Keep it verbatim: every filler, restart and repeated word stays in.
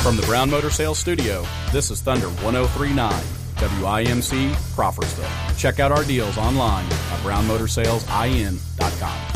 From the Brown Motor Sales Studio, this is Thunder one oh three point nine, W I M C, Crawfordsville. Check out our deals online at brown motor sales in dot com.